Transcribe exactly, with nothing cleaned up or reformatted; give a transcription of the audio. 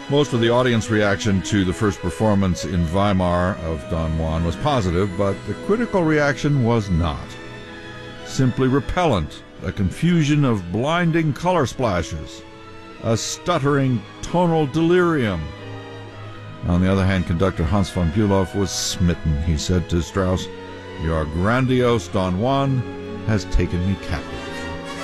Most of the audience reaction to the first performance in Weimar of Don Juan was positive, but the critical reaction was not. Simply repellent, a confusion of blinding color splashes, a stuttering tonal delirium. On the other hand, conductor Hans von Bülow was smitten. He said to Strauss, "Your grandiose Don Juan has taken me captive."